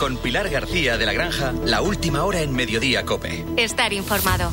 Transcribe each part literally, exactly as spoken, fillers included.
Con Pilar García de la Granja, la última hora en Mediodía COPE. Estar informado.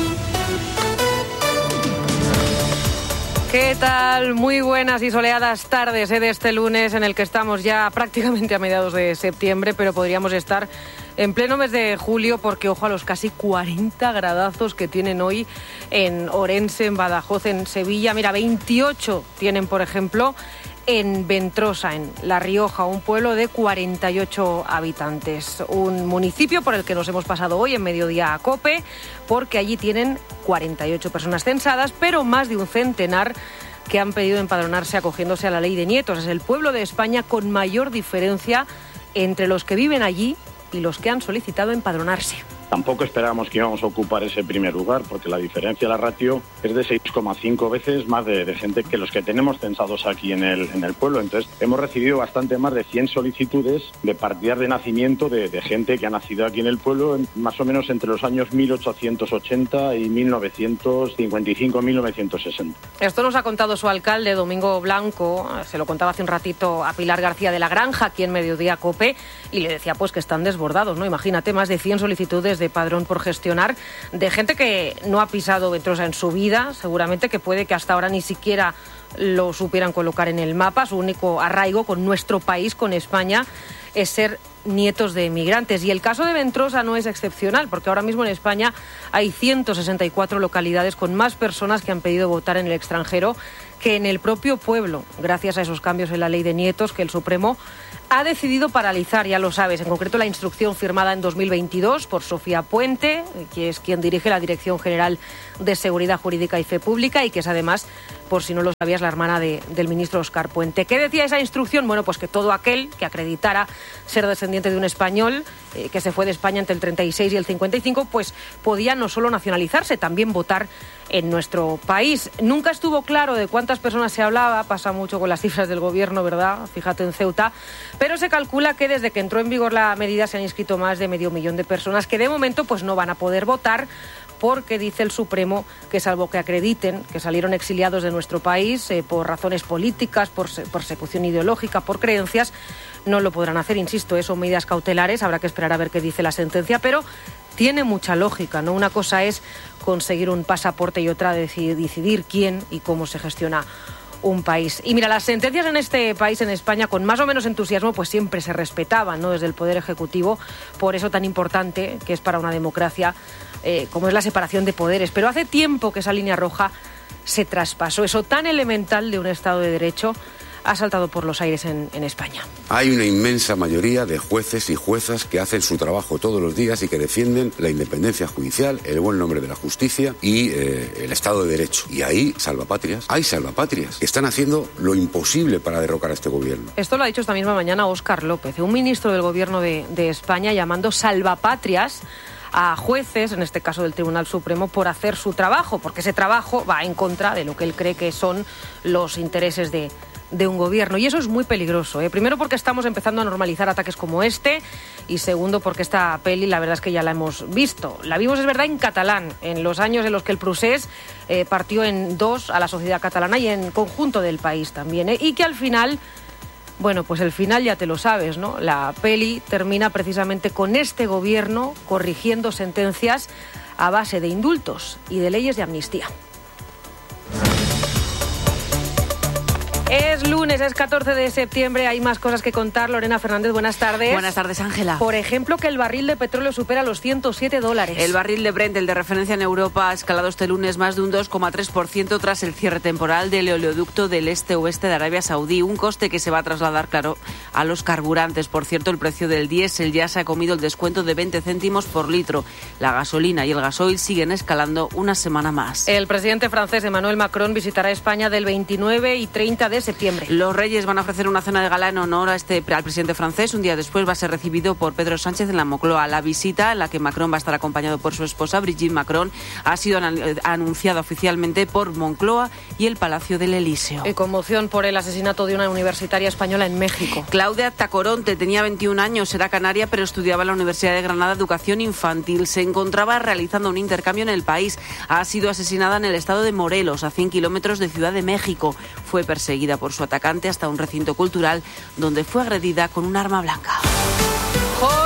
¿Qué tal? Muy buenas y soleadas tardes ¿eh? de este lunes en el que estamos ya prácticamente a mediados de septiembre, pero podríamos estar en pleno mes de julio porque ojo a los casi cuarenta gradazos que tienen hoy en Orense, en Badajoz, en Sevilla. Mira, veintiocho tienen, por ejemplo, en Ventrosa, en La Rioja, un pueblo de cuarenta y ocho habitantes. Un municipio por el que nos hemos pasado hoy en Mediodía a COPE, porque allí tienen cuarenta y ocho personas censadas, pero más de un centenar que han pedido empadronarse acogiéndose a la ley de nietos. Es el pueblo de España con mayor diferencia entre los que viven allí y los que han solicitado empadronarse. Tampoco esperábamos que íbamos a ocupar ese primer lugar, porque la diferencia, la ratio, es de seis coma cinco veces más de, de gente que los que tenemos censados aquí en el, en el pueblo. Entonces, hemos recibido bastante más de cien solicitudes de partidas de nacimiento de, de gente que ha nacido aquí en el pueblo, más o menos entre los años mil ochocientos ochenta y mil novecientos cincuenta y cinco, mil novecientos sesenta. Esto nos ha contado su alcalde, Domingo Blanco, se lo contaba hace un ratito a Pilar García de la Granja, aquí en Mediodía COPE, y le decía pues que están desbordados, ¿no? Imagínate, más de cien solicitudes de padrón por gestionar, de gente que no ha pisado Ventrosa en su vida, seguramente que puede que hasta ahora ni siquiera lo supieran colocar en el mapa. Su único arraigo con nuestro país, con España, es ser nietos de emigrantes. Y el caso de Ventrosa no es excepcional, porque ahora mismo en España hay ciento sesenta y cuatro localidades con más personas que han pedido votar en el extranjero que en el propio pueblo, gracias a esos cambios en la ley de nietos que el Supremo ha decidido paralizar, ya lo sabes, en concreto la instrucción firmada en dos mil veintidós por Sofía Puente, que es quien dirige la Dirección General de Seguridad Jurídica y Fe Pública y que es además, por si no lo sabías, la hermana de, del ministro Óscar Puente. ¿Qué decía esa instrucción? Bueno, pues que todo aquel que acreditara ser descendiente de un español eh, que se fue de España entre el treinta y seis y el cincuenta y cinco, pues podía no solo nacionalizarse, también votar en nuestro país. Nunca estuvo claro de cuántas personas se hablaba, pasa mucho con las cifras del gobierno, ¿verdad? Fíjate en Ceuta, pero se calcula que desde que entró en vigor la medida se han inscrito más de medio millón de personas que de momento pues no van a poder votar, porque dice el Supremo que salvo que acrediten que salieron exiliados de nuestro país eh, por razones políticas, por persecución ideológica, por creencias, no lo podrán hacer. Insisto, son medidas cautelares, habrá que esperar a ver qué dice la sentencia, pero tiene mucha lógica, ¿no? Una cosa es conseguir un pasaporte y otra decidir, decidir quién y cómo se gestiona un país. Y mira, las sentencias en este país, en España, con más o menos entusiasmo, pues siempre se respetaban, ¿no? Desde el Poder Ejecutivo, por eso tan importante que es para una democracia eh, como es la separación de poderes. Pero hace tiempo que esa línea roja se traspasó. Eso tan elemental de un Estado de Derecho ha saltado por los aires en, en España. Hay una inmensa mayoría de jueces y juezas que hacen su trabajo todos los días y que defienden la independencia judicial, el buen nombre de la justicia y eh, el Estado de Derecho. Y hay salvapatrias, hay salvapatrias que están haciendo lo imposible para derrocar a este gobierno. Esto lo ha dicho esta misma mañana Óscar López, un ministro del gobierno de, de España, llamando salvapatrias a jueces, en este caso del Tribunal Supremo, por hacer su trabajo, porque ese trabajo va en contra de lo que él cree que son los intereses de de un gobierno, y eso es muy peligroso, ¿eh? Primero porque estamos empezando a normalizar ataques como este, y segundo porque esta peli la verdad es que ya la hemos visto. La vimos, es verdad, en catalán, en los años en los que el procés eh, partió en dos a la sociedad catalana y en conjunto del país también, ¿eh? Y que al final, bueno, pues el final ya te lo sabes, ¿no? La peli termina precisamente con este gobierno corrigiendo sentencias a base de indultos y de leyes de amnistía. Es lunes, es catorce de septiembre, hay más cosas que contar. Lorena Fernández, buenas tardes. Buenas tardes, Ángela. Por ejemplo, que el barril de petróleo supera los ciento siete dólares. El barril de Brent, el de referencia en Europa, ha escalado este lunes más de un dos coma tres por ciento tras el cierre temporal del oleoducto del este-oeste de Arabia Saudí. Un coste que se va a trasladar, claro, a los carburantes. Por cierto, el precio del diésel ya se ha comido el descuento de veinte céntimos por litro. La gasolina y el gasoil siguen escalando una semana más. El presidente francés Emmanuel Macron visitará España del veintinueve y treinta de septiembre. Los Reyes van a ofrecer una cena de gala en honor a este, al presidente francés. Un día después va a ser recibido por Pedro Sánchez en la Moncloa. La visita, en la que Macron va a estar acompañado por su esposa Brigitte Macron, ha sido anunciada oficialmente por Moncloa y el Palacio del Elíseo. Y conmoción por el asesinato de una universitaria española en México. Claudia Tacoronte tenía veintiún años, era canaria, pero estudiaba en la Universidad de Granada Educación Infantil. Se encontraba realizando un intercambio en el país. Ha sido asesinada en el estado de Morelos, a cien kilómetros de Ciudad de México. Fue perseguida por su atacante hasta un recinto cultural donde fue agredida con un arma blanca. José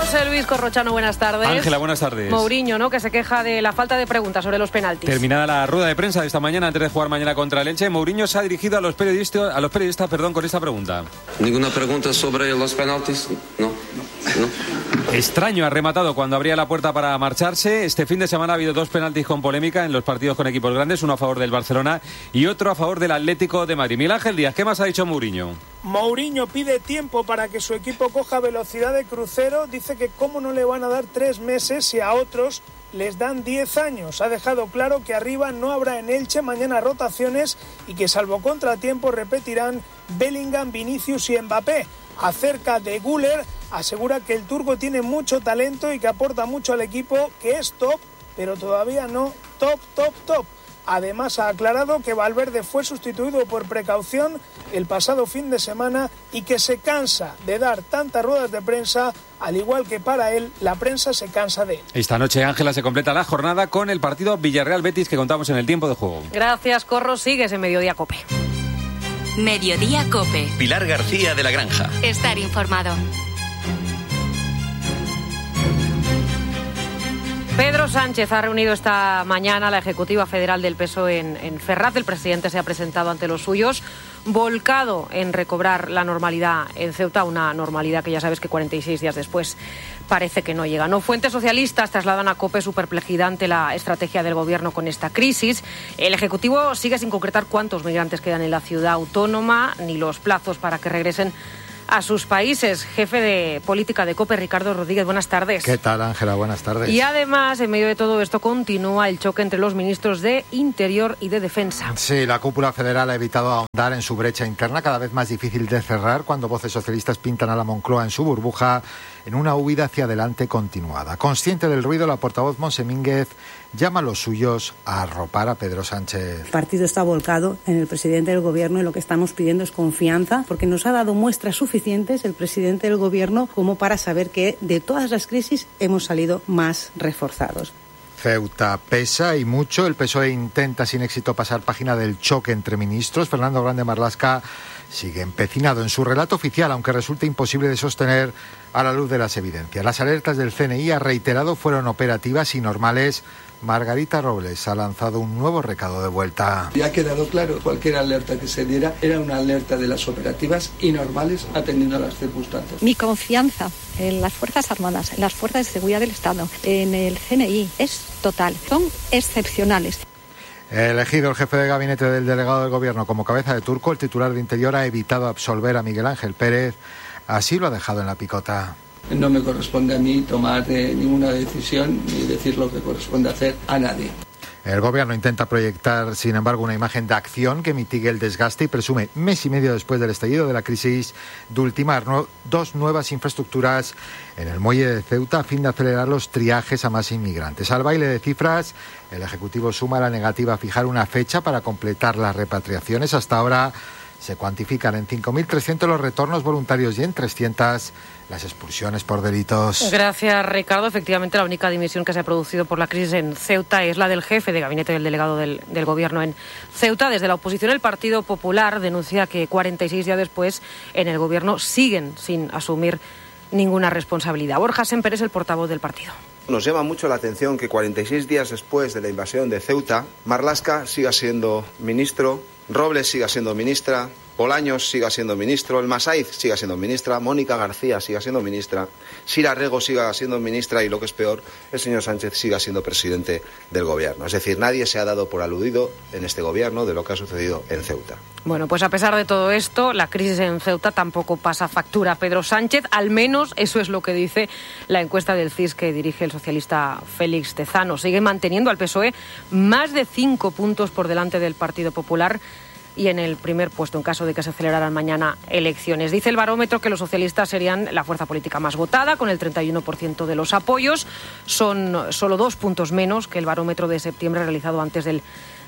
José Luis Corrochano, buenas tardes. Ángela, buenas tardes. Mourinho, ¿no?, que se queja de la falta de preguntas sobre los penaltis. Terminada la rueda de prensa de esta mañana, antes de jugar mañana contra el Elche, Mourinho se ha dirigido a los periodistas, a los periodistas perdón, con esta pregunta. ¿Ninguna pregunta sobre los penaltis? No. no. Extraño, ha rematado cuando abría la puerta para marcharse. Este fin de semana ha habido dos penaltis con polémica en los partidos con equipos grandes, uno a favor del Barcelona y otro a favor del Atlético de Madrid. Miguel Ángel Díaz, ¿qué más ha dicho Mourinho? Mourinho pide tiempo para que su equipo coja velocidad de crucero. Dice que cómo no le van a dar tres meses si a otros les dan diez años. Ha dejado claro que arriba no habrá en Elche mañana rotaciones y que salvo contratiempo repetirán Bellingham, Vinicius y Mbappé. Acerca de Güler, asegura que el turco tiene mucho talento y que aporta mucho al equipo, que es top, pero todavía no top, top, top. Además, ha aclarado que Valverde fue sustituido por precaución el pasado fin de semana y que se cansa de dar tantas ruedas de prensa, al igual que para él, la prensa se cansa de él. Esta noche, Ángela, se completa la jornada con el partido Villarreal-Betis que contamos en el tiempo de juego. Gracias, Corro. Sigues en Mediodía COPE. Mediodía COPE. Pilar García de la Granja. Estar informado. Pedro Sánchez ha reunido esta mañana la Ejecutiva Federal del P S O E en, en Ferraz. El presidente se ha presentado ante los suyos, volcado en recobrar la normalidad en Ceuta, una normalidad que ya sabes que cuarenta y seis días después parece que no llega. No, fuentes socialistas trasladan a COPE su perplejidad ante la estrategia del gobierno con esta crisis. El Ejecutivo sigue sin concretar cuántos migrantes quedan en la ciudad autónoma, ni los plazos para que regresen a sus países. Jefe de política de COPE, Ricardo Rodríguez, buenas tardes. ¿Qué tal, Ángela? Buenas tardes. Y además, en medio de todo esto, continúa el choque entre los ministros de Interior y de Defensa. Sí, la cúpula federal ha evitado ahondar en su brecha interna, cada vez más difícil de cerrar, cuando voces socialistas pintan a la Moncloa en su burbuja en una huida hacia adelante continuada. Consciente del ruido, la portavoz Montse Mínguez llama a los suyos a arropar a Pedro Sánchez. El partido está volcado en el presidente del gobierno y lo que estamos pidiendo es confianza, porque nos ha dado muestras suficientes el presidente del gobierno como para saber que de todas las crisis hemos salido más reforzados. Ceuta pesa y mucho. El P S O E intenta sin éxito pasar página del choque entre ministros. Fernando Grande Marlaska sigue empecinado en su relato oficial, aunque resulta imposible de sostener a la luz de las evidencias. Las alertas del C N I, ha reiterado, fueron operativas y normales. Margarita Robles ha lanzado un nuevo recado de vuelta. Ya ha quedado claro, cualquier alerta que se diera era una alerta de las operativas y normales atendiendo a las circunstancias. Mi confianza en las Fuerzas Armadas, en las Fuerzas de Seguridad del Estado, en el C N I es total. Son excepcionales. Elegido el jefe de gabinete del delegado del gobierno como cabeza de turco, el titular de Interior ha evitado absolver a Miguel Ángel Pérez. Así lo ha dejado en la picota. No me corresponde a mí tomar eh, ninguna decisión ni decir lo que corresponde hacer a nadie. El gobierno intenta proyectar, sin embargo, una imagen de acción que mitigue el desgaste y presume, mes y medio después del estallido de la crisis, de ultimar no, dos nuevas infraestructuras en el muelle de Ceuta a fin de acelerar los triajes a más inmigrantes. Al baile de cifras, el Ejecutivo suma la negativa a fijar una fecha para completar las repatriaciones. Hasta ahora se cuantifican en cinco mil trescientos los retornos voluntarios y en trescientas las expulsiones por delitos. Gracias, Ricardo. Efectivamente, la única dimisión que se ha producido por la crisis en Ceuta es la del jefe de gabinete del delegado del, del gobierno en Ceuta. Desde la oposición, el Partido Popular denuncia que cuarenta y seis días después en el gobierno siguen sin asumir ninguna responsabilidad. Borja Semper es el portavoz del partido. Nos llama mucho la atención que cuarenta y seis días después de la invasión de Ceuta, Marlaska siga siendo ministro, Robles siga siendo ministra, Bolaños siga siendo ministro, el Masaiz siga siendo ministra, Mónica García siga siendo ministra, Sira Rego siga siendo ministra y, lo que es peor, el señor Sánchez siga siendo presidente del gobierno. Es decir, nadie se ha dado por aludido en este gobierno de lo que ha sucedido en Ceuta. Bueno, pues a pesar de todo esto, la crisis en Ceuta tampoco pasa factura a Pedro Sánchez, al menos eso es lo que dice la encuesta del C I S que dirige el socialista Félix Tezano. Sigue manteniendo al P S O E más de cinco puntos por delante del Partido Popular y en el primer puesto en caso de que se celebraran mañana elecciones. Dice el barómetro que los socialistas serían la fuerza política más votada, con el treinta y uno por ciento de los apoyos. Son solo dos puntos menos que el barómetro de septiembre realizado antes del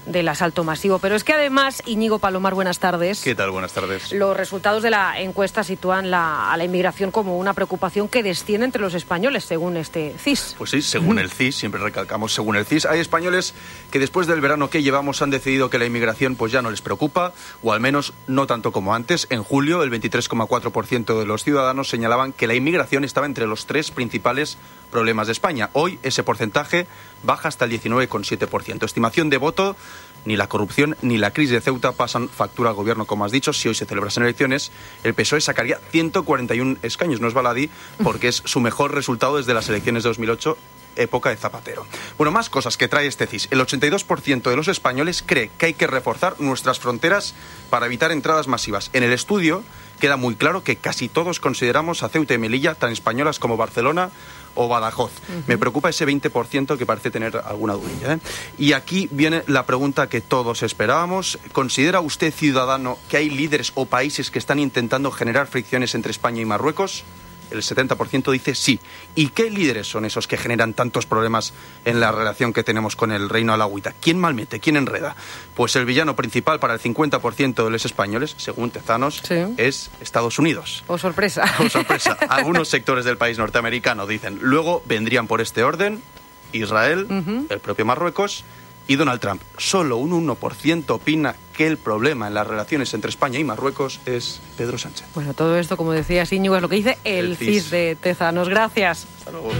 del asalto masivo. Pero es que además, Íñigo Palomar, buenas tardes. ¿Qué tal? Buenas tardes. Los resultados de la encuesta sitúan la, a la inmigración como una preocupación que desciende entre los españoles, según este C I S. Pues sí, según el C I S, siempre recalcamos según el C I S. Hay españoles que después del verano que llevamos han decidido que la inmigración pues ya no les preocupa, o al menos no tanto como antes. En julio, el veintitrés coma cuatro por ciento de los ciudadanos señalaban que la inmigración estaba entre los tres principales problemas de España. Hoy ese porcentaje baja hasta el diecinueve coma siete por ciento. Estimación de voto: ni la corrupción ni la crisis de Ceuta pasan factura al gobierno, como has dicho. Si hoy se celebrasen elecciones, el P S O E sacaría ciento cuarenta y uno escaños. No es baladí, porque es su mejor resultado desde las elecciones de dos mil ocho, época de Zapatero. Bueno, más cosas que trae este C I S. El ochenta y dos por ciento de los españoles cree que hay que reforzar nuestras fronteras para evitar entradas masivas. En el estudio queda muy claro que casi todos consideramos a Ceuta y Melilla tan españolas como Barcelona o Badajoz. Uh-huh. Me preocupa ese veinte por ciento que parece tener alguna dudilla, ¿eh? Y aquí viene la pregunta que todos esperábamos. ¿Considera usted, ciudadano, que hay líderes o países que están intentando generar fricciones entre España y Marruecos? El setenta por ciento dice sí. ¿Y qué líderes son esos que generan tantos problemas en la relación que tenemos con el Reino Alauita? ¿Quién malmete? ¿Quién enreda? Pues el villano principal para el cincuenta por ciento de los españoles, según Tezanos, sí, es Estados Unidos. ¡Oh, sorpresa! ¡Oh, sorpresa! Algunos sectores del país norteamericano dicen. Luego vendrían por este orden Israel, uh-huh, el propio Marruecos y Donald Trump. Solo un uno por ciento opina que el problema en las relaciones entre España y Marruecos es Pedro Sánchez. Bueno, todo esto, como decía Íñigo, es lo que dice el, el C I S de Tezanos. Gracias. Hasta luego.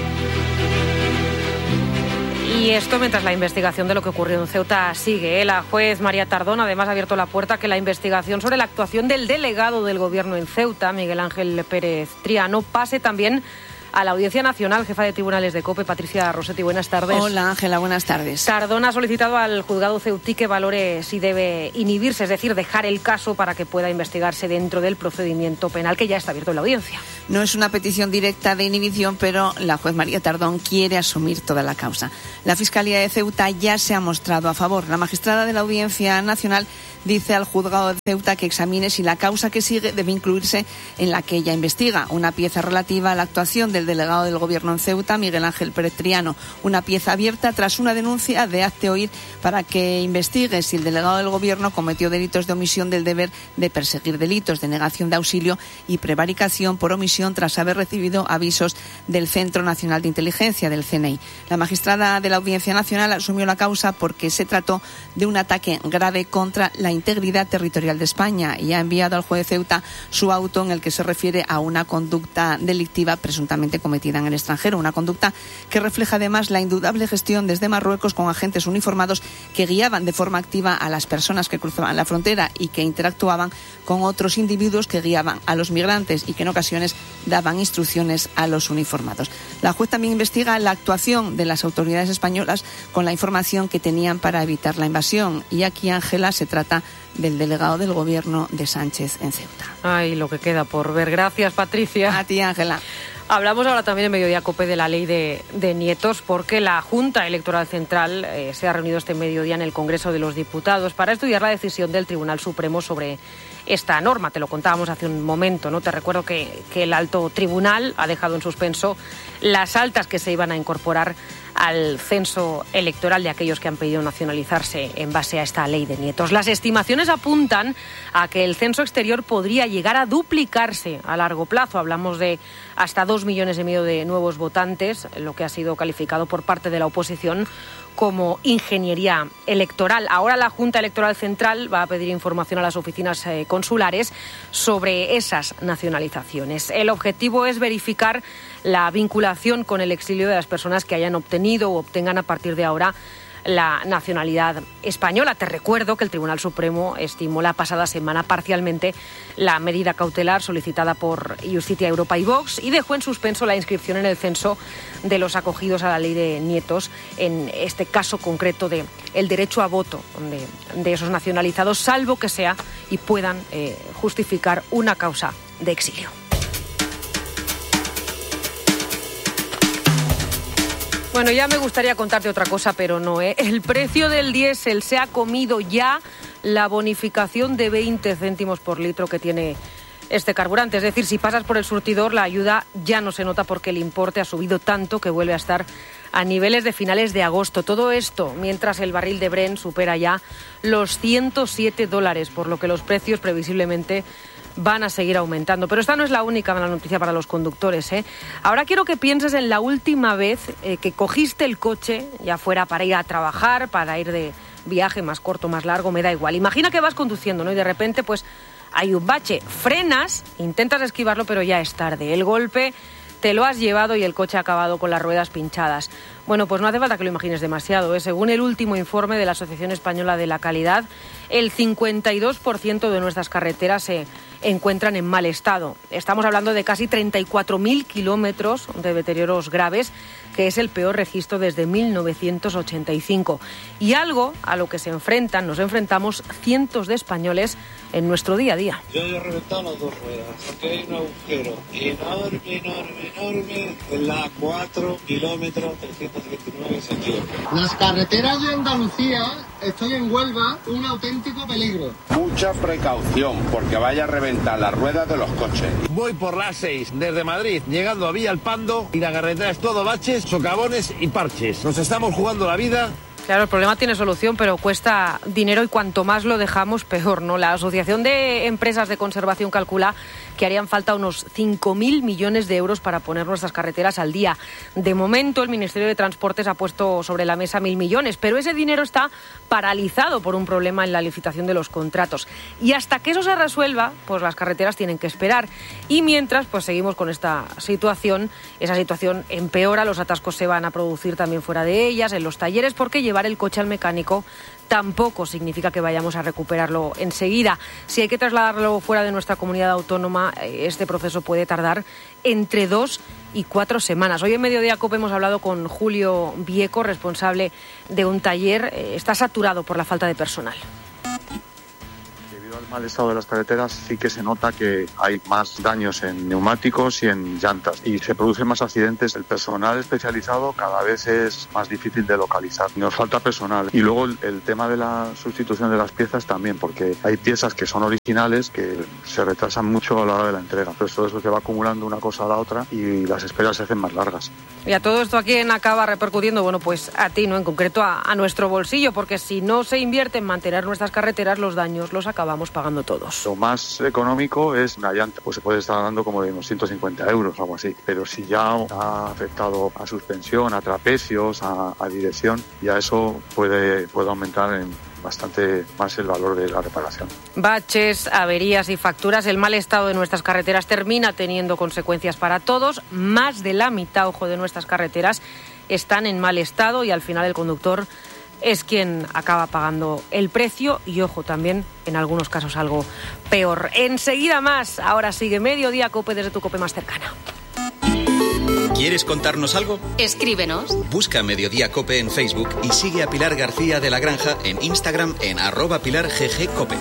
Y esto mientras la investigación de lo que ocurrió en Ceuta sigue, ¿eh? La juez María Tardón además ha abierto la puerta a que la investigación sobre la actuación del delegado del gobierno en Ceuta, Miguel Ángel Pérez Triano, pase también a la Audiencia Nacional. Jefa de Tribunales de COPE, Patricia Rossetti, buenas tardes. Hola, Ángela, buenas tardes. Tardón ha solicitado al juzgado ceutí que valore si debe inhibirse, es decir, dejar el caso para que pueda investigarse dentro del procedimiento penal que ya está abierto en la audiencia. No es una petición directa de inhibición, pero la juez María Tardón quiere asumir toda la causa. La Fiscalía de Ceuta ya se ha mostrado a favor. La magistrada de la Audiencia Nacional dice al juzgado de Ceuta que examine si la causa que sigue debe incluirse en la que ella investiga. Una pieza relativa a la actuación del delegado del Gobierno en Ceuta, Miguel Ángel Pérez Triano. Una pieza abierta tras una denuncia de Hazte Oír para que investigue si el delegado del Gobierno cometió delitos de omisión del deber de perseguir delitos, de negación de auxilio y prevaricación por omisión tras haber recibido avisos del Centro Nacional de Inteligencia, del C N I. La magistrada de la Audiencia Nacional asumió la causa porque se trató de un ataque grave contra la integridad territorial de España y ha enviado al juez de Ceuta su auto en el que se refiere a una conducta delictiva presuntamente cometida en el extranjero, una conducta que refleja además la indudable gestión desde Marruecos con agentes uniformados que guiaban de forma activa a las personas que cruzaban la frontera y que interactuaban con otros individuos que guiaban a los migrantes y que en ocasiones daban instrucciones a los uniformados. La juez también investiga la actuación de las autoridades españolas con la información que tenían para evitar la invasión. Y aquí, Ángela, se trata del delegado del Gobierno de Sánchez en Ceuta. Ay, lo que queda por ver. Gracias, Patricia. A ti, Ángela. Hablamos ahora también en Mediodía COPE de la ley de, de nietos, porque la Junta Electoral Central eh, se ha reunido este mediodía en el Congreso de los Diputados para estudiar la decisión del Tribunal Supremo sobre esta norma. Te lo contábamos hace un momento, ¿no? Te recuerdo que, que el alto tribunal ha dejado en suspenso las altas que se iban a incorporar al censo electoral de aquellos que han pedido nacionalizarse en base a esta ley de nietos. Las estimaciones apuntan a que el censo exterior podría llegar a duplicarse a largo plazo. Hablamos de hasta dos millones y medio de nuevos votantes, lo que ha sido calificado por parte de la oposición como ingeniería electoral. Ahora la Junta Electoral Central va a pedir información a las oficinas eh, consulares sobre esas nacionalizaciones. El objetivo es verificar la vinculación con el exilio de las personas que hayan obtenido o obtengan a partir de ahora la nacionalidad española. Te recuerdo que el Tribunal Supremo estimó la pasada semana parcialmente la medida cautelar solicitada por Justicia Europa y Vox y dejó en suspenso la inscripción en el censo de los acogidos a la ley de nietos, en este caso concreto de el derecho a voto de, de esos nacionalizados, salvo que sea y puedan eh, justificar una causa de exilio. Bueno, ya me gustaría contarte otra cosa, pero no, ¿eh? El precio del diésel se ha comido ya la bonificación de veinte céntimos por litro que tiene este carburante. Es decir, si pasas por el surtidor, la ayuda ya no se nota porque el importe ha subido tanto que vuelve a estar a niveles de finales de agosto. Todo esto mientras el barril de Brent supera ya los ciento siete dólares, por lo que los precios previsiblemente van a seguir aumentando. Pero esta no es la única mala noticia para los conductores, ¿eh? Ahora quiero que pienses en la última vez eh, que cogiste el coche, ya fuera para ir a trabajar, para ir de viaje más corto, más largo, me da igual. Imagina que vas conduciendo, ¿no? Y de repente, pues, hay un bache. Frenas, intentas esquivarlo, pero ya es tarde. El golpe te lo has llevado y el coche ha acabado con las ruedas pinchadas. Bueno, pues no hace falta que lo imagines demasiado, ¿eh? Según el último informe de la Asociación Española de la Calidad, el cincuenta y dos por ciento de nuestras carreteras se encuentran en mal estado. Estamos hablando de casi treinta y cuatro mil kilómetros de deterioros graves, que es el peor registro desde mil novecientos ochenta y cinco. Y algo a lo que se enfrentan, nos enfrentamos cientos de españoles en nuestro día a día. Yo he reventado las dos ruedas, porque hay un agujero enorme, enorme, enorme en la A cuatro, kilómetros trescientos veintinueve centímetros. Las carreteras de Andalucía, estoy en Huelva, un auténtico peligro. Mucha precaución, porque vaya a reventar las ruedas de los coches. Voy por la A seis desde Madrid, llegando a Villalpando, y la carretera es todo baches, socavones y parches. Nos estamos jugando la vida. Claro, el problema tiene solución, pero cuesta dinero y cuanto más lo dejamos, peor, ¿no? La Asociación de Empresas de Conservación calcula que harían falta unos cinco mil millones de euros para poner nuestras carreteras al día. De momento, el Ministerio de Transportes ha puesto sobre la mesa mil millones, pero ese dinero está paralizado por un problema en la licitación de los contratos. Y hasta que eso se resuelva, pues las carreteras tienen que esperar. Y mientras, pues seguimos con esta situación. Esa situación empeora, los atascos se van a producir también fuera de ellas, en los talleres, porque llevar el coche al mecánico tampoco significa que vayamos a recuperarlo enseguida. Si hay que trasladarlo fuera de nuestra comunidad autónoma, este proceso puede tardar entre dos y cuatro semanas. Hoy en Mediodía COPE hemos hablado con Julio Vieco, responsable de un taller. Está saturado por la falta de personal. Al mal estado de las carreteras sí que se nota que hay más daños en neumáticos y en llantas y se producen más accidentes. El personal especializado cada vez es más difícil de localizar. Nos falta personal. Y luego el, el tema de la sustitución de las piezas también, porque hay piezas que son originales que se retrasan mucho a la hora de la entrega. Entonces todo eso se va acumulando una cosa a la otra y las esperas se hacen más largas. Y a todo esto, ¿a quién acaba repercutiendo? Bueno, pues a ti, ¿no? En concreto a, a nuestro bolsillo, porque si no se invierte en mantener nuestras carreteras, los daños los acabamos pagando todos. Lo más económico es una llanta, pues se puede estar dando como de unos ciento cincuenta euros o algo así, pero si ya ha afectado a suspensión, a trapecios, a, a dirección, ya eso puede, puede aumentar en bastante más el valor de la reparación. Baches, averías y facturas. El mal estado de nuestras carreteras termina teniendo consecuencias para todos. Más de la mitad, ojo, de nuestras carreteras están en mal estado y al final el conductor es quien acaba pagando el precio y, ojo, también en algunos casos algo peor. Enseguida más. Ahora sigue Mediodía COPE desde tu COPE más cercana. ¿Quieres contarnos algo? Escríbenos. Busca Mediodía COPE en Facebook y sigue a Pilar García de la Granja en Instagram en arroba Pilar G G COPE.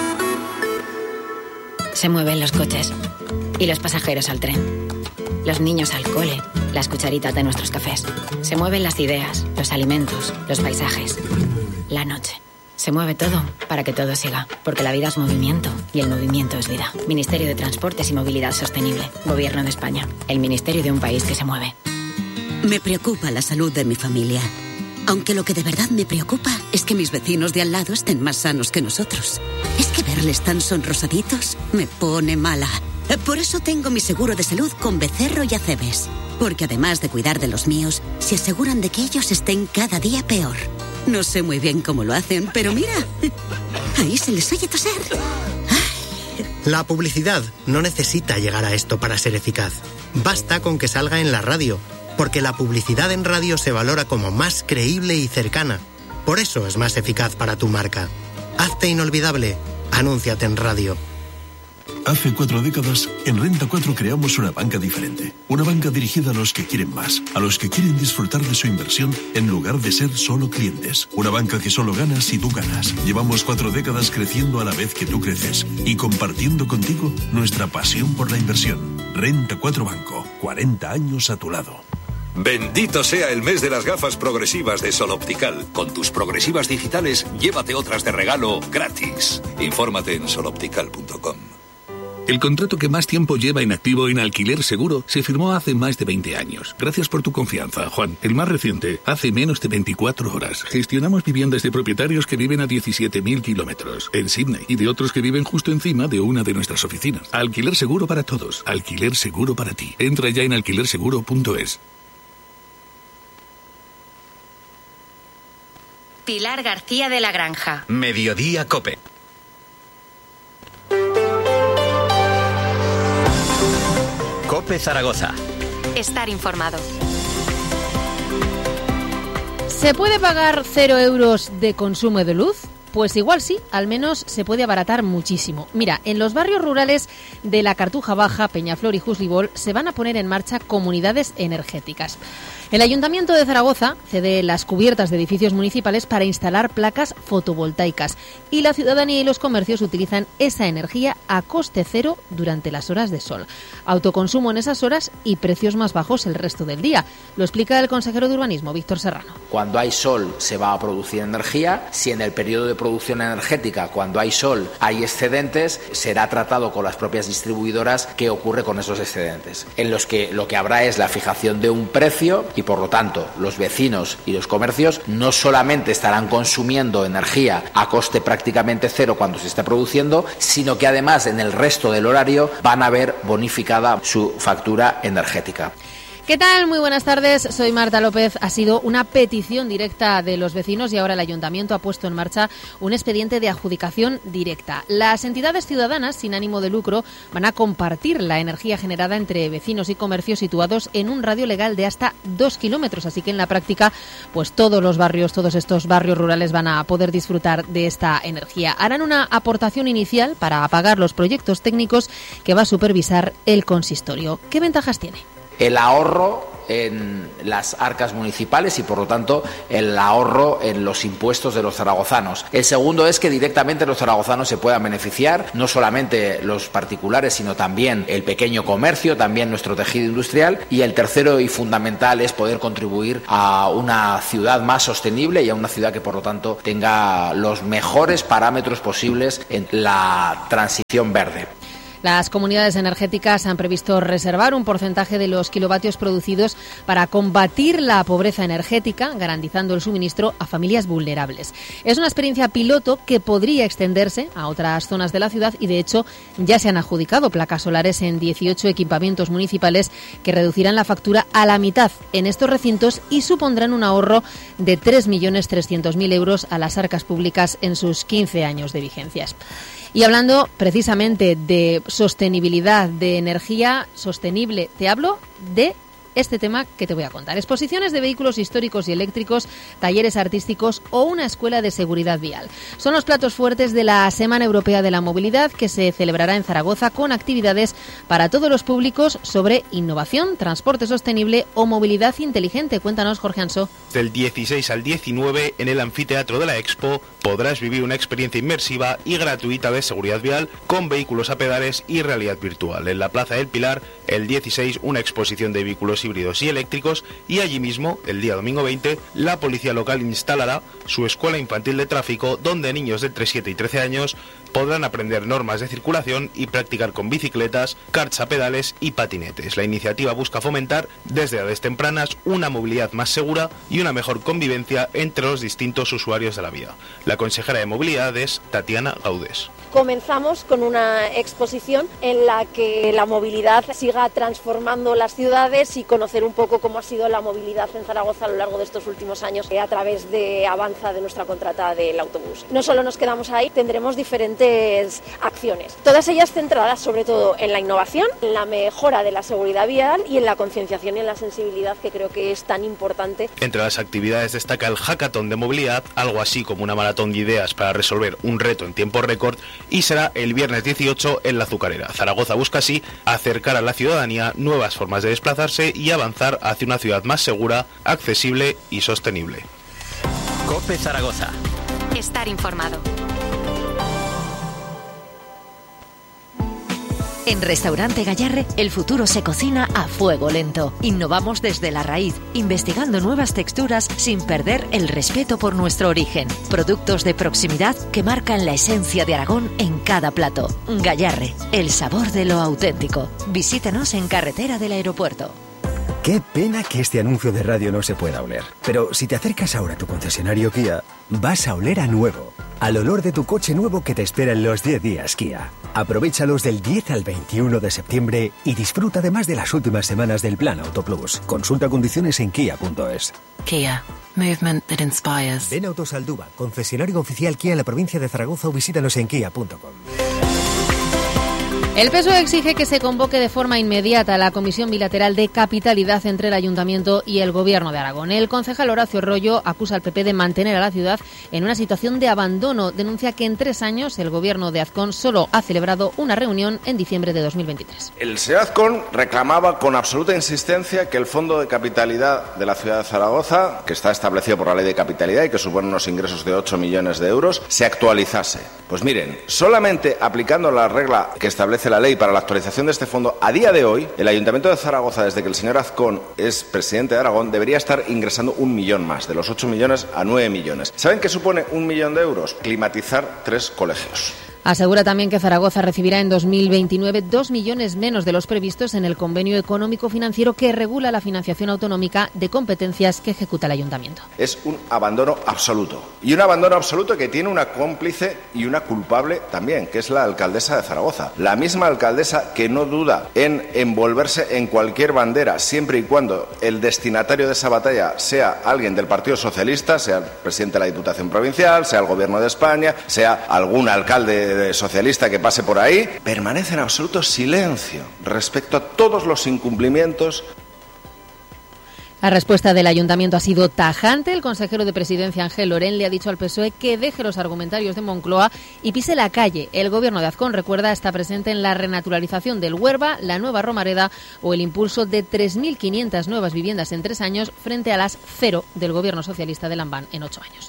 Se mueven los coches y los pasajeros al tren. Los niños al cole, las cucharitas de nuestros cafés. Se mueven las ideas, los alimentos, los paisajes. La noche. Se mueve todo para que todo siga, porque la vida es movimiento y el movimiento es vida. Ministerio de Transportes y Movilidad Sostenible. Gobierno de España. El ministerio de un país que se mueve. Me preocupa la salud de mi familia. Aunque lo que de verdad me preocupa es que mis vecinos de al lado estén más sanos que nosotros. Es que verles tan sonrosaditos me pone mala. Por eso tengo mi seguro de salud con Becerro y Acebes. Porque además de cuidar de los míos, se aseguran de que ellos estén cada día peor. No sé muy bien cómo lo hacen, pero mira, ahí se les oye toser. La publicidad no necesita llegar a esto para ser eficaz. Basta con que salga en la radio, porque la publicidad en radio se valora como más creíble y cercana. Por eso es más eficaz para tu marca. Hazte inolvidable. Anúnciate en radio. Hace cuatro décadas, en Renta cuatro creamos una banca diferente. Una banca dirigida a los que quieren más, a los que quieren disfrutar de su inversión en lugar de ser solo clientes. Una banca que solo gana si tú ganas. Llevamos cuatro décadas creciendo a la vez que tú creces y compartiendo contigo nuestra pasión por la inversión. Renta cuatro Banco, cuarenta años a tu lado. Bendito sea el mes de las gafas progresivas de Sol Optical. Con tus progresivas digitales, llévate otras de regalo gratis. Infórmate en sol optical punto com. El contrato que más tiempo lleva en activo en Alquiler Seguro se firmó hace más de veinte años. Gracias por tu confianza, Juan. El más reciente, hace menos de veinticuatro horas. Gestionamos viviendas de propietarios que viven a diecisiete mil kilómetros en Sydney y de otros que viven justo encima de una de nuestras oficinas. Alquiler Seguro para todos. Alquiler Seguro para ti. Entra ya en alquiler seguro punto es. Pilar García de la Granja. Mediodía COPE. COPE Zaragoza. Estar informado. ¿Se puede pagar cero euros de consumo de luz? Pues igual sí, al menos se puede abaratar muchísimo. Mira, en los barrios rurales de la Cartuja Baja, Peñaflor y Juslibol se van a poner en marcha comunidades energéticas. El Ayuntamiento de Zaragoza cede las cubiertas de edificios municipales para instalar placas fotovoltaicas y la ciudadanía y los comercios utilizan esa energía a coste cero durante las horas de sol. Autoconsumo en esas horas y precios más bajos el resto del día. Lo explica el consejero de Urbanismo, Víctor Serrano. Cuando hay sol se va a producir energía. Si en el periodo de producción energética, cuando hay sol, hay excedentes, será tratado con las propias distribuidoras qué ocurre con esos excedentes, en los que lo que habrá es la fijación de un precio y por lo tanto los vecinos y los comercios no solamente estarán consumiendo energía a coste prácticamente cero cuando se esté produciendo, sino que además en el resto del horario van a ver bonificada su factura energética. ¿Qué tal? Muy buenas tardes, soy Marta López. Ha sido una petición directa de los vecinos y ahora el Ayuntamiento ha puesto en marcha un expediente de adjudicación directa. Las entidades ciudadanas sin ánimo de lucro van a compartir la energía generada entre vecinos y comercios situados en un radio legal de hasta dos kilómetros, así que en la práctica pues todos los barrios, todos estos barrios rurales van a poder disfrutar de esta energía. Harán una aportación inicial para pagar los proyectos técnicos que va a supervisar el consistorio. ¿Qué ventajas tiene? El ahorro en las arcas municipales y por lo tanto el ahorro en los impuestos de los zaragozanos. El segundo es que directamente los zaragozanos se puedan beneficiar, no solamente los particulares sino también el pequeño comercio, también nuestro tejido industrial, y el tercero y fundamental es poder contribuir a una ciudad más sostenible y a una ciudad que por lo tanto tenga los mejores parámetros posibles en la transición verde. Las comunidades energéticas han previsto reservar un porcentaje de los kilovatios producidos para combatir la pobreza energética, garantizando el suministro a familias vulnerables. Es una experiencia piloto que podría extenderse a otras zonas de la ciudad y, de hecho, ya se han adjudicado placas solares en dieciocho equipamientos municipales que reducirán la factura a la mitad en estos recintos y supondrán un ahorro de tres millones trescientos mil euros a las arcas públicas en sus quince años de vigencias. Y hablando precisamente de sostenibilidad, de energía sostenible, te hablo de este tema que te voy a contar. Exposiciones de vehículos históricos y eléctricos, talleres artísticos o una escuela de seguridad vial. Son los platos fuertes de la Semana Europea de la Movilidad, que se celebrará en Zaragoza con actividades para todos los públicos sobre innovación, transporte sostenible o movilidad inteligente. Cuéntanos, Jorge Ansó. Del dieciséis al diecinueve, en el anfiteatro de la Expo, podrás vivir una experiencia inmersiva y gratuita de seguridad vial con vehículos a pedales y realidad virtual. En la Plaza del Pilar, el dieciséis, una exposición de vehículos híbridos y eléctricos, y allí mismo, el día domingo veinte, la policía local instalará su escuela infantil de tráfico, donde niños de entre siete y trece años podrán aprender normas de circulación y practicar con bicicletas, karts a pedales y patinetes. La iniciativa busca fomentar desde edades tempranas una movilidad más segura y una mejor convivencia entre los distintos usuarios de la vía. La consejera de Movilidad es Tatiana Gaudés. Comenzamos con una exposición en la que la movilidad siga transformando las ciudades y conocer un poco cómo ha sido la movilidad en Zaragoza a lo largo de estos últimos años a través de Avanza, de nuestra contrata del autobús. No solo nos quedamos ahí, tendremos diferentes acciones, todas ellas centradas sobre todo en la innovación, en la mejora de la seguridad vial y en la concienciación y en la sensibilidad, que creo que es tan importante. Entre las actividades destaca el Hackathon de Movilidad, algo así como una maratón de ideas para resolver un reto en tiempo récord, y será el viernes dieciocho en la Azucarera. Zaragoza busca así acercar a la ciudadanía nuevas formas de desplazarse y avanzar hacia una ciudad más segura, accesible y sostenible. COPE Zaragoza. Estar informado. En Restaurante Gayarre, el futuro se cocina a fuego lento. Innovamos desde la raíz, investigando nuevas texturas sin perder el respeto por nuestro origen. Productos de proximidad que marcan la esencia de Aragón en cada plato. Gayarre, el sabor de lo auténtico. Visítenos en Carretera del Aeropuerto. Qué pena que este anuncio de radio no se pueda oler. Pero si te acercas ahora a tu concesionario Kia, vas a oler a nuevo. Al olor de tu coche nuevo que te espera en los diez días Kia. Aprovéchalos del diez al veintiuno de septiembre y disfruta además de las últimas semanas del Plan Autoplus. Consulta condiciones en kia punto es. Kia. Movement that inspires. Ven Autos Alduba, concesionario oficial Kia en la provincia de Zaragoza o visítanos en kia punto com. El P S O E exige que se convoque de forma inmediata la Comisión Bilateral de Capitalidad entre el Ayuntamiento y el Gobierno de Aragón. El concejal Horacio Rollo acusa al P P de mantener a la ciudad en una situación de abandono. Denuncia que en tres años el Gobierno de Azcón solo ha celebrado una reunión en diciembre de dos mil veintitrés. El señor Azcón reclamaba con absoluta insistencia que el Fondo de Capitalidad de la ciudad de Zaragoza, que está establecido por la Ley de Capitalidad y que supone unos ingresos de ocho millones de euros, se actualizase. Pues miren, solamente aplicando la regla que establece la ley para la actualización de este fondo, a día de hoy, el Ayuntamiento de Zaragoza, desde que el señor Azcón es presidente de Aragón, debería estar ingresando un millón más, de los ocho millones a nueve millones. ¿Saben qué supone un millón de euros? Climatizar tres colegios. Asegura también que Zaragoza recibirá en dos mil veintinueve dos millones menos de los previstos en el convenio económico-financiero que regula la financiación autonómica de competencias que ejecuta el Ayuntamiento. Es un abandono absoluto. Y un abandono absoluto que tiene una cómplice y una culpable también, que es la alcaldesa de Zaragoza. La misma alcaldesa que no duda en envolverse en cualquier bandera, siempre y cuando el destinatario de esa batalla sea alguien del Partido Socialista, sea el presidente de la Diputación Provincial, sea el Gobierno de España, sea algún alcalde socialista que pase por ahí, permanece en absoluto silencio respecto a todos los incumplimientos. La respuesta del Ayuntamiento ha sido tajante. El consejero de Presidencia, Ángel Lorén, le ha dicho al P S O E que deje los argumentarios de Moncloa y pise la calle. El Gobierno de Azcón, recuerda, está presente en la renaturalización del Huerva, la Nueva Romareda o el impulso de tres mil quinientas nuevas viviendas en tres años frente a las cero del Gobierno socialista de Lambán en ocho años.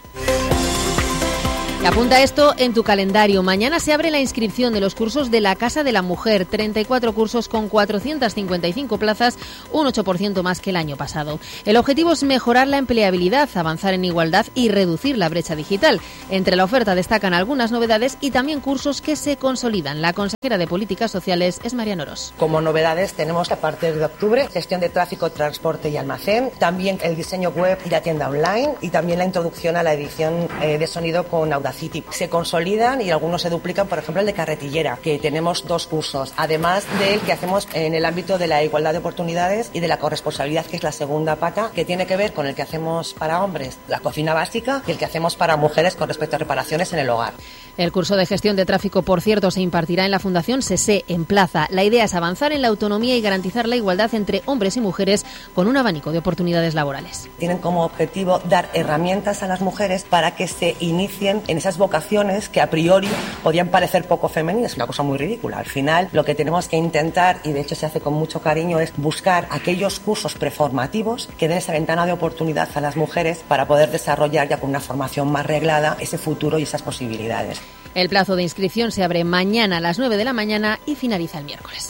Apunta esto en tu calendario. Mañana se abre la inscripción de los cursos de la Casa de la Mujer. treinta y cuatro cursos con cuatrocientas cincuenta y cinco plazas, un ocho por ciento más que el año pasado. El objetivo es mejorar la empleabilidad, avanzar en igualdad y reducir la brecha digital. Entre la oferta destacan algunas novedades y también cursos que se consolidan. La consejera de Políticas Sociales es Mariano Ros. Como novedades tenemos a partir de octubre gestión de tráfico, transporte y almacén, también el diseño web y la tienda online y también la introducción a la edición eh, de sonido con Audacity. Se consolidan y algunos se duplican, por ejemplo el de carretillera, que tenemos dos cursos, además del que hacemos en el ámbito de la igualdad de oportunidades y de la corresponsabilidad, que es la segunda pata, que tiene que ver con el que hacemos para hombres, la cocina básica, y el que hacemos para mujeres con respecto a reparaciones en el hogar. El curso de gestión de tráfico, por cierto, se impartirá en la Fundación SESE en Plaza. La idea es avanzar en la autonomía y garantizar la igualdad entre hombres y mujeres con un abanico de oportunidades laborales. Tienen como objetivo dar herramientas a las mujeres para que se inicien en esas vocaciones que a priori podían parecer poco femeninas, una cosa muy ridícula. Al final lo que tenemos que intentar, y de hecho se hace con mucho cariño, es buscar aquellos cursos preformativos que den esa ventana de oportunidad a las mujeres para poder desarrollar ya con una formación más reglada ese futuro y esas posibilidades. El plazo de inscripción se abre mañana a las nueve de la mañana y finaliza el miércoles.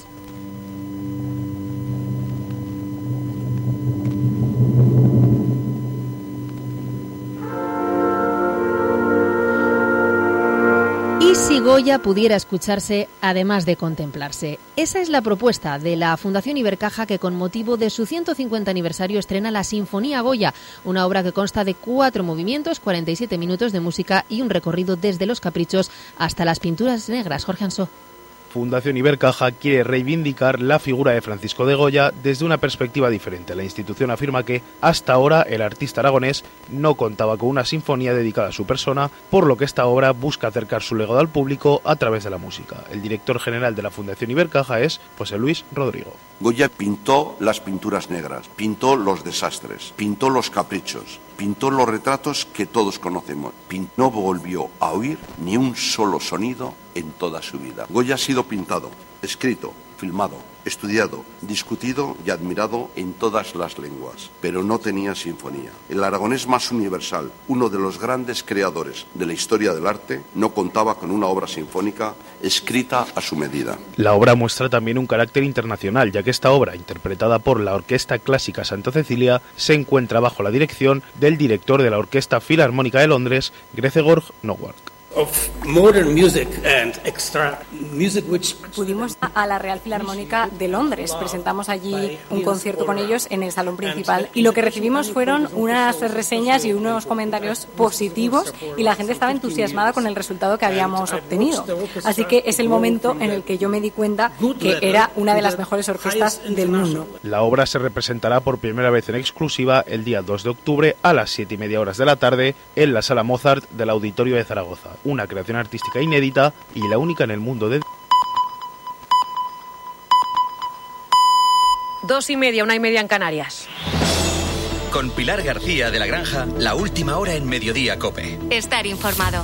Y si Goya pudiera escucharse, además de contemplarse. Esa es la propuesta de la Fundación Ibercaja, que con motivo de su ciento cincuenta aniversario estrena la Sinfonía Goya, una obra que consta de cuatro movimientos, cuarenta y siete minutos de música y un recorrido desde los caprichos hasta las pinturas negras. Jorge Ansó. Fundación Ibercaja quiere reivindicar la figura de Francisco de Goya desde una perspectiva diferente. La institución afirma que, hasta ahora, el artista aragonés no contaba con una sinfonía dedicada a su persona, por lo que esta obra busca acercar su legado al público a través de la música. El director general de la Fundación Ibercaja es José Luis Rodrigo. Goya pintó las pinturas negras, pintó los desastres, pintó los caprichos, pintó los retratos que todos conocemos. No volvió a oír ni un solo sonido en toda su vida. Goya ha sido pintado, escrito, filmado, estudiado, discutido y admirado en todas las lenguas, pero no tenía sinfonía. El aragonés más universal, uno de los grandes creadores de la historia del arte, no contaba con una obra sinfónica escrita a su medida. La obra muestra también un carácter internacional, ya que esta obra, interpretada por la Orquesta Clásica Santa Cecilia, se encuentra bajo la dirección del director de la Orquesta Filarmónica de Londres, Gregor Nowak. Of modern music and extra music which... Pudimos a la Real Filarmónica de Londres, presentamos allí un concierto con ellos en el salón principal y lo que recibimos fueron unas reseñas y unos comentarios positivos y la gente estaba entusiasmada con el resultado que habíamos obtenido. Así que es el momento en el que yo me di cuenta que era una de las mejores orquestas del mundo. La obra se representará por primera vez en exclusiva el día dos de octubre a las siete y media horas de la tarde en la Sala Mozart del Auditorio de Zaragoza. Una creación artística inédita y la única en el mundo de... Dos y media, una y media en Canarias. Con Pilar García de la Granja, la última hora en Mediodía COPE. Estar informado.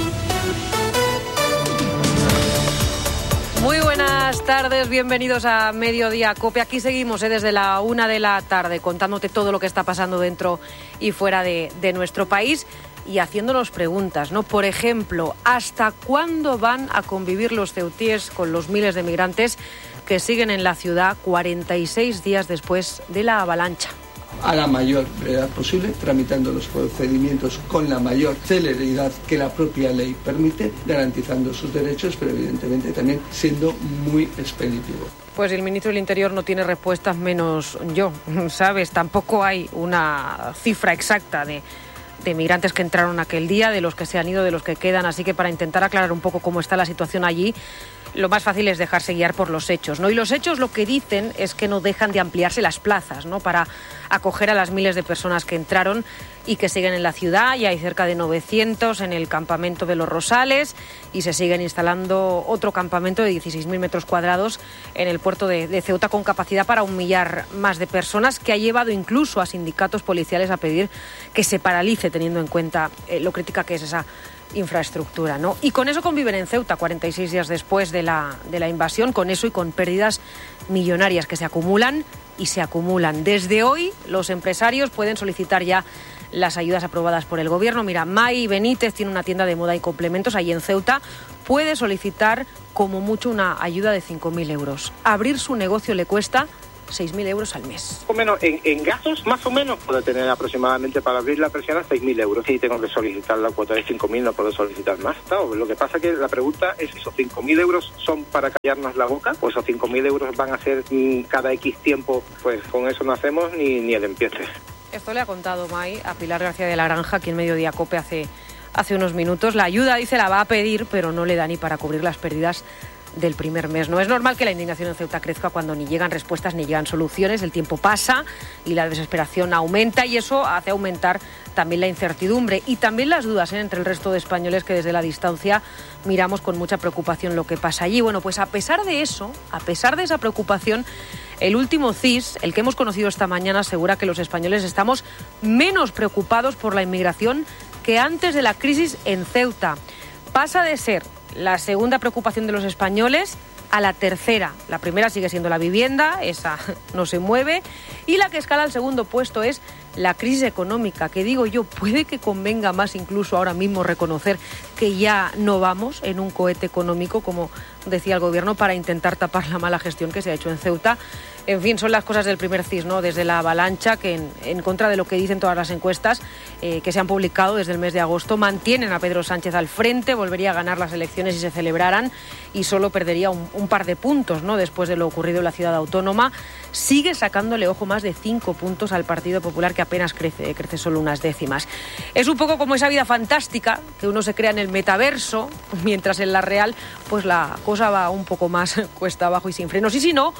Muy buenas tardes, bienvenidos a Mediodía COPE. Aquí seguimos ¿eh? desde la una de la tarde contándote todo lo que está pasando dentro y fuera de, de nuestro país y haciéndonos preguntas, ¿no? Por ejemplo, ¿hasta cuándo van a convivir los ceutíes con los miles de migrantes que siguen en la ciudad cuarenta y seis días después de la avalancha? A la mayor brevedad posible, tramitando los procedimientos con la mayor celeridad que la propia ley permite, garantizando sus derechos, pero evidentemente también siendo muy expeditivo. Pues el ministro del Interior no tiene respuestas, menos yo, ¿sabes? Tampoco hay una cifra exacta de... de migrantes que entraron aquel día, de los que se han ido, de los que quedan, así que para intentar aclarar un poco cómo está la situación allí, lo más fácil es dejarse guiar por los hechos, ¿no? Y los hechos lo que dicen es que no dejan de ampliarse las plazas, ¿no? Para acoger a las miles de personas que entraron y que siguen en la ciudad. Ya hay cerca de novecientos en el campamento de Los Rosales y se siguen instalando otro campamento de dieciséis mil metros cuadrados en el puerto de, de Ceuta con capacidad para un millar más de personas, que ha llevado incluso a sindicatos policiales a pedir que se paralice, teniendo en cuenta eh, lo crítica que es esa infraestructura, ¿no? Y con eso conviven en Ceuta cuarenta y seis días después de la, de la invasión, con eso y con pérdidas millonarias que se acumulan y se acumulan. Desde hoy los empresarios pueden solicitar ya las ayudas aprobadas por el gobierno. Mira, May Benítez tiene una tienda de moda y complementos ahí en Ceuta, puede solicitar como mucho una ayuda de cinco mil euros. Abrir su negocio le cuesta seis mil euros al mes. O menos en, en gastos, más o menos, puedo tener aproximadamente para abrir la persiana seis mil euros. Si tengo que solicitar la cuota de cinco mil, no puedo solicitar más. No, lo que pasa es que la pregunta es, ¿esos cinco mil euros son para callarnos la boca? ¿O esos cinco mil euros van a ser mmm, cada X tiempo? Pues con eso no hacemos ni, ni el empiece. Esto le ha contado May a Pilar García de la Granja, aquí en Mediodía COPE hace, hace unos minutos. La ayuda, dice, la va a pedir, pero no le da ni para cubrir las pérdidas del primer mes. No es normal que la indignación en Ceuta crezca cuando ni llegan respuestas ni llegan soluciones. El tiempo pasa y la desesperación aumenta, y eso hace aumentar también la incertidumbre y también las dudas ¿eh? entre el resto de españoles que desde la distancia miramos con mucha preocupación lo que pasa allí. Bueno, pues a pesar de eso, a pesar de esa preocupación, el último C I S, el que hemos conocido esta mañana, asegura que los españoles estamos menos preocupados por la inmigración que antes de la crisis en Ceuta. Pasa de ser la segunda preocupación de los españoles a la tercera. La primera sigue siendo la vivienda, esa no se mueve, y la que escala al segundo puesto es la crisis económica, que digo yo, puede que convenga más incluso ahora mismo reconocer que ya no vamos en un cohete económico, como decía el gobierno, para intentar tapar la mala gestión que se ha hecho en Ceuta. En fin, son las cosas del primer C I S, ¿no? Desde la avalancha, que en, en contra de lo que dicen todas las encuestas eh, que se han publicado desde el mes de agosto, mantienen a Pedro Sánchez al frente, volvería a ganar las elecciones si se celebraran y solo perdería un, un par de puntos, ¿no? Después de lo ocurrido en la ciudad autónoma. Sigue sacándole, ojo, más de cinco puntos al Partido Popular, que apenas crece, crece solo unas décimas. Es un poco como esa vida fantástica que uno se crea en el metaverso, mientras en la real pues la cosa va un poco más cuesta abajo y sin frenos. Y si no,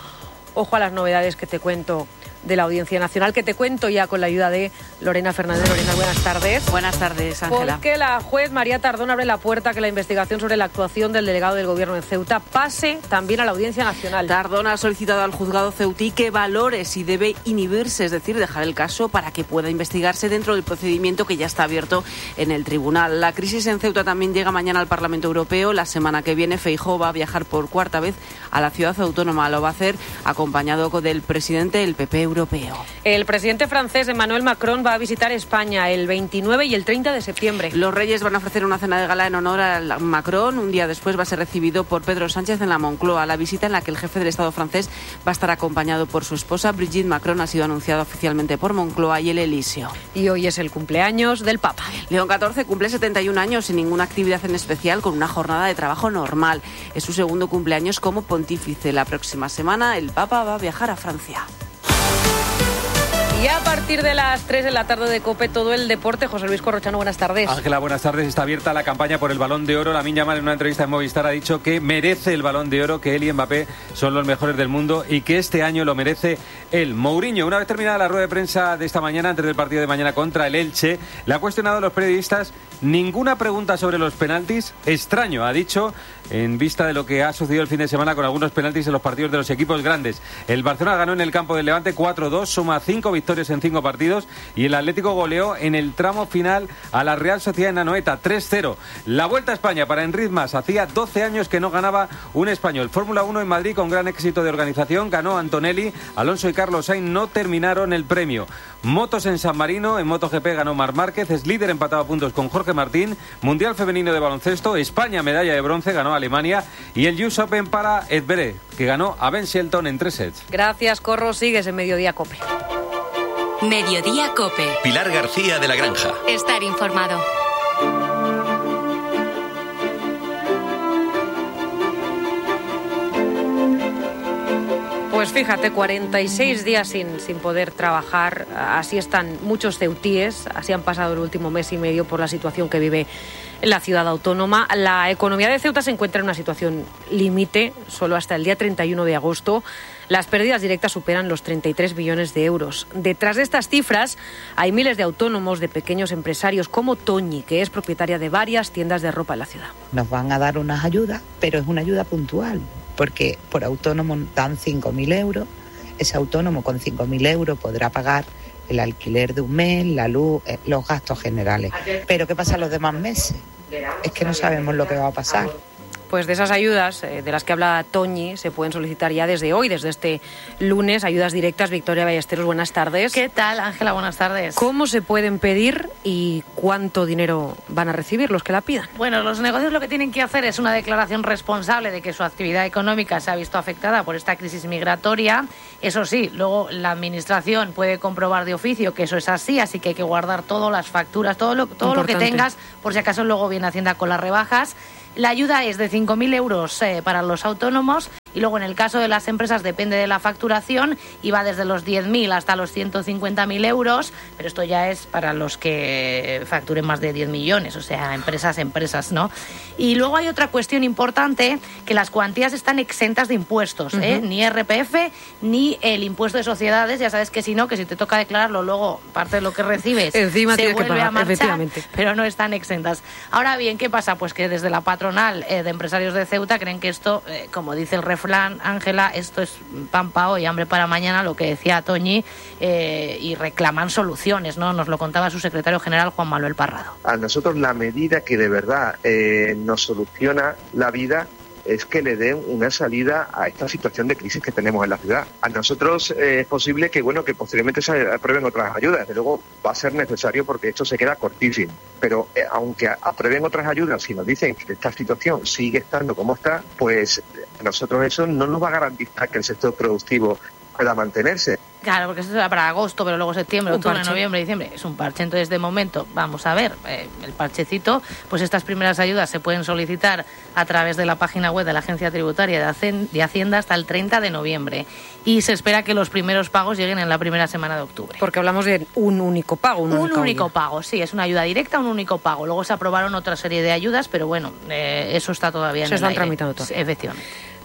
Ojo a las novedades que te cuento de la Audiencia Nacional, que te cuento ya con la ayuda de Lorena Fernández. Lorena, buenas tardes. Buenas tardes, Ángela. Porque la juez María Tardón abre la puerta a que la investigación sobre la actuación del delegado del Gobierno en Ceuta pase también a la Audiencia Nacional. Tardón ha solicitado al juzgado ceutí que valore si debe inhibirse, es decir, dejar el caso para que pueda investigarse dentro del procedimiento que ya está abierto en el tribunal. La crisis en Ceuta también llega mañana al Parlamento Europeo. La semana que viene Feijóo va a viajar por cuarta vez a la ciudad autónoma. Lo va a hacer acompañado del presidente del P P europeo. El presidente francés Emmanuel Macron va a visitar España el veintinueve y el treinta de septiembre. Los reyes van a ofrecer una cena de gala en honor a Macron. Un día después va a ser recibido por Pedro Sánchez en la Moncloa. La visita en la que el jefe del Estado francés va a estar acompañado por su esposa Brigitte Macron ha sido anunciada oficialmente por Moncloa y el Elíseo. Y hoy es el cumpleaños del Papa. León catorce cumple setenta y un años sin ninguna actividad en especial, con una jornada de trabajo normal. Es su segundo cumpleaños como pontífice. La próxima semana el Papa va a viajar a Francia. Y a partir de las tres de la tarde de COPE, todo el deporte. José Luis Corrochano, buenas tardes. Ángela, buenas tardes. Está abierta la campaña por el Balón de Oro. Lamine Yamal en una entrevista en Movistar ha dicho que merece el Balón de Oro, que él y Mbappé son los mejores del mundo y que este año lo merece él. Mourinho, una vez terminada la rueda de prensa de esta mañana, antes del partido de mañana contra el Elche, le ha cuestionado a los periodistas ninguna pregunta sobre los penaltis. Extraño, ha dicho, en vista de lo que ha sucedido el fin de semana con algunos penaltis en los partidos de los equipos grandes. El Barcelona ganó en el campo del Levante cuatro dos, suma cinco victorias en cinco partidos y el Atlético goleó en el tramo final a la Real Sociedad en Anoeta tres cero. La Vuelta a España para Enric Mas. Hacía doce años que no ganaba un español. Fórmula uno en Madrid con gran éxito de organización. Ganó Antonelli. Alonso y Carlos Sainz no terminaron el premio. Motos en San Marino. En MotoGP ganó Marc Márquez. Es líder empatado a puntos con Jorge Martín. Mundial femenino de baloncesto. España medalla de bronce. Ganó Alemania. Y el U S Open para Edberé, que ganó a Ben Shelton en tres sets. Gracias, Corro. Sigues en Mediodía COPE. Mediodía COPE. Pilar García de la Granja. Estar informado. Pues fíjate, cuarenta y seis días sin, sin poder trabajar. Así están muchos ceutíes. Así han pasado el último mes y medio por la situación que vive la ciudad autónoma. La economía de Ceuta se encuentra en una situación límite. Solo hasta el día treinta y uno de agosto las pérdidas directas superan los treinta y tres billones de euros. Detrás de estas cifras hay miles de autónomos, de pequeños empresarios como Toñi, que es propietaria de varias tiendas de ropa en la ciudad. Nos van a dar unas ayudas, pero es una ayuda puntual, porque por autónomo dan cinco mil euros. Ese autónomo con cinco mil euros podrá pagar el alquiler de un mes, la luz, eh, los gastos generales. Pero ¿qué pasa los demás meses? Es que no sabemos lo que va a pasar. Pues de esas ayudas eh, de las que habla Toñi se pueden solicitar ya desde hoy, desde este lunes, ayudas directas. Victoria Ballesteros, buenas tardes. ¿Qué tal, Ángela? Buenas tardes. ¿Cómo se pueden pedir y cuánto dinero van a recibir los que la pidan? Bueno, los negocios lo que tienen que hacer es una declaración responsable de que su actividad económica se ha visto afectada por esta crisis migratoria. Eso sí, luego la Administración puede comprobar de oficio que eso es así, así que hay que guardar todas las facturas, todo lo, todo lo que tengas, por si acaso luego viene Hacienda con las rebajas. La ayuda es de cinco mil euros eh, para los autónomos y luego en el caso de las empresas depende de la facturación y va desde los diez mil hasta los ciento cincuenta mil euros, pero esto ya es para los que facturen más de diez millones, o sea, empresas, empresas, ¿no? Y luego hay otra cuestión importante, que las cuantías están exentas de impuestos, ¿eh? Uh-huh. Ni R P F ni el impuesto de sociedades, ya sabes que si no, que si te toca declararlo luego, parte de lo que recibes encima se vuelve que pagar, a marchar, efectivamente. Pero no están exentas. Ahora bien, ¿qué pasa? Pues que desde la patronal eh, de empresarios de Ceuta creen que esto, eh, como dice el refrán, Ángela, esto es pan para hoy, hambre para mañana, lo que decía Toñi, eh, y reclaman soluciones, ¿no? Nos lo contaba su secretario general, Juan Manuel Parrado. A nosotros la medida que de verdad eh, nos soluciona la vida es que le den una salida a esta situación de crisis que tenemos en la ciudad. A nosotros eh, es posible que bueno que posteriormente se aprueben otras ayudas, desde luego va a ser necesario porque esto se queda cortísimo, pero eh, aunque aprueben otras ayudas, si nos dicen que esta situación sigue estando como está, pues a nosotros eso no nos va a garantizar que el sector productivo pueda mantenerse. Claro, porque esto será para agosto, pero luego septiembre, octubre, noviembre, diciembre. Es un parche. Entonces, de momento, vamos a ver eh, el parchecito. Pues estas primeras ayudas se pueden solicitar a través de la página web de la Agencia Tributaria de Hacienda hasta el treinta de noviembre. Y se espera que los primeros pagos lleguen en la primera semana de octubre. Porque hablamos de un único pago. Un único, único pago, sí. Es una ayuda directa, un único pago. Luego se aprobaron otra serie de ayudas, pero bueno, eh, eso está todavía en se el están aire. tramitando todavía. Sí, efectivamente.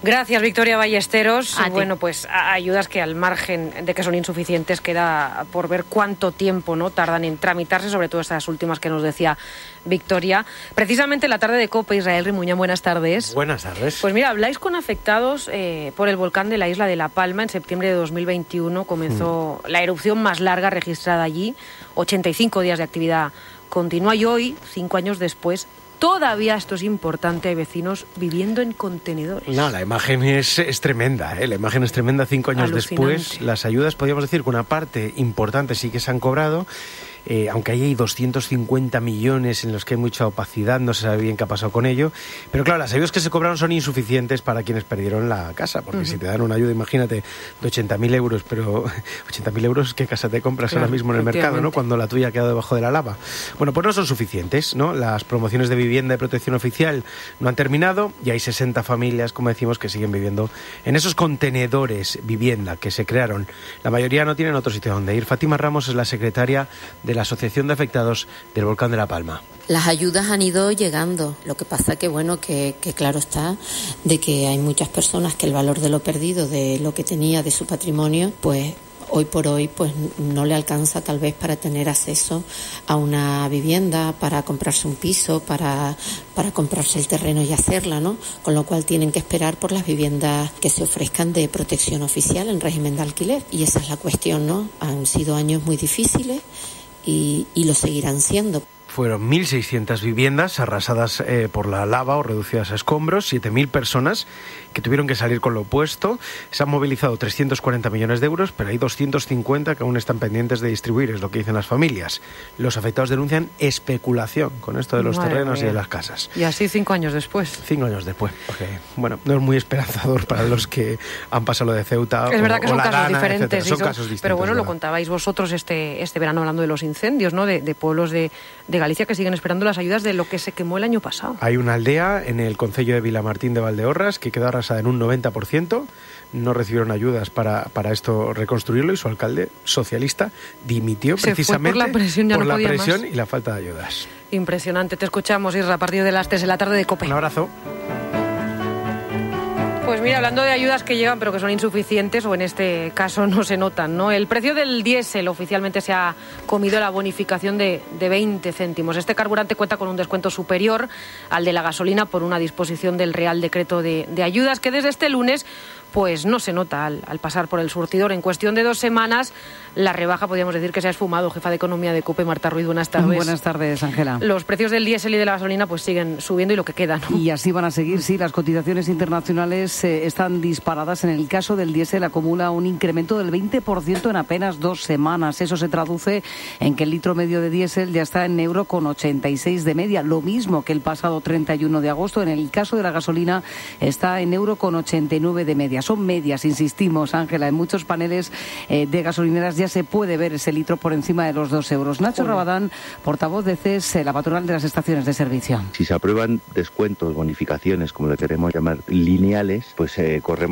Gracias, Victoria Ballesteros. A ti. Bueno, pues a- ayudas que al margen de que son insuficientes queda por ver cuánto tiempo no tardan en tramitarse, sobre todo estas últimas que nos decía Victoria. Precisamente en la tarde de COPE, Israel Rimuñán, buenas tardes. Buenas tardes. Pues mira, habláis con afectados eh, por el volcán de la isla de La Palma. En septiembre de dos mil veintiuno comenzó mm. la erupción más larga registrada allí, ochenta y cinco días de actividad continua, y hoy, cinco años después, todavía, esto es importante, hay vecinos viviendo en contenedores. No, la imagen es, es tremenda, ¿eh? La imagen es tremenda. Cinco años Alucinante. después, las ayudas, podríamos decir que una parte importante sí que se han cobrado, eh, aunque ahí hay doscientos cincuenta millones en los que hay mucha opacidad, no se sabe bien qué ha pasado con ello. Pero claro, las ayudas que se cobraron son insuficientes para quienes perdieron la casa, porque uh-huh. si te dan una ayuda, imagínate, de ochenta mil euros, pero ochenta mil euros, ¿qué casa te compras claro, ahora mismo en el mercado, ¿no? Cuando la tuya ha quedado debajo de la lava. Bueno, pues no son suficientes, ¿no? Las promociones de vivienda de protección oficial no han terminado y hay sesenta familias, como decimos, que siguen viviendo en esos contenedores vivienda que se crearon. La mayoría no tienen otro sitio donde ir. Fátima Ramos es la secretaria de la Asociación de Afectados del Volcán de La Palma. Las ayudas han ido llegando, lo que pasa que bueno, que, que claro está de que hay muchas personas que el valor de lo perdido, de lo que tenía, de su patrimonio, pues hoy por hoy pues no le alcanza tal vez para tener acceso a una vivienda, para comprarse un piso, para, para comprarse el terreno y hacerla, ¿no? Con lo cual tienen que esperar por las viviendas que se ofrezcan de protección oficial en régimen de alquiler. Y esa es la cuestión, ¿no? Han sido años muy difíciles y, y lo seguirán siendo. Fueron mil seiscientas viviendas arrasadas eh, por la lava o reducidas a escombros, siete mil personas que tuvieron que salir con lo opuesto. Se han movilizado trescientos cuarenta millones de euros, pero hay doscientos cincuenta que aún están pendientes de distribuir, es lo que dicen las familias. Los afectados denuncian especulación con esto de los Madre terrenos mía. y de las casas. Y así cinco años después. Cinco años después, porque, bueno, no es muy esperanzador para los que han pasado lo de Ceuta. Es o, verdad que o son la casos Dana, diferentes. Son, y son, casos distintos. pero bueno, lo ¿verdad? contabais vosotros este, este verano hablando de los incendios, ¿no? De, de pueblos de, de Galicia que siguen esperando las ayudas de lo que se quemó el año pasado. Hay una aldea en el concello de Vilamartín de Valdeorras que quedó arrasada en un noventa por ciento. No recibieron ayudas para, para esto reconstruirlo y su alcalde socialista dimitió se precisamente fue por la presión, ya por no la podía presión más. y la falta de ayudas. Impresionante. Te escuchamos, Isra, a partir de las tres de la tarde de COPE. Un abrazo. Pues mira, hablando de ayudas que llegan pero que son insuficientes, o en este caso no se notan, ¿no? El precio del diésel oficialmente se ha comido la bonificación de, de veinte céntimos. Este carburante cuenta con un descuento superior al de la gasolina por una disposición del Real Decreto de, de Ayudas que desde este lunes pues no se nota al, al pasar por el surtidor. En cuestión de dos semanas, la rebaja podríamos decir que se ha esfumado. Jefa de Economía de COPE, Marta Ruiz, buenas tardes. Buenas tardes, Ángela. Los precios del diésel y de la gasolina pues siguen subiendo y lo que queda, ¿no? Y así van a seguir, sí. Las cotizaciones internacionales eh, están disparadas. En el caso del diésel acumula un incremento del veinte por ciento en apenas dos semanas. Eso se traduce en que el litro medio de diésel ya está en euro con ochenta y seis de media, lo mismo que el pasado treinta y uno de agosto. En el caso de la gasolina está en euro con ochenta y nueve de media. Son medias, insistimos, Ángela. En muchos paneles eh, de gasolineras ya se puede ver ese litro por encima de los dos euros. Nacho Uy. Rabadán, portavoz de C E S, la patronal de las estaciones de servicio. Si se aprueban descuentos, bonificaciones, como le queremos llamar, lineales, pues eh, corremos